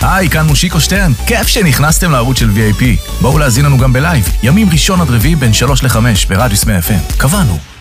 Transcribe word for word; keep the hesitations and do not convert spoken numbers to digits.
היי, כאן מושיקו שטרן. כיף שנכנסתם לערוץ של וי איי פי. בואו להזין לנו גם בלייב. ימים ראשון עד רביעי בין שלוש לחמש ברדיוס מאה אף אם. קבענו.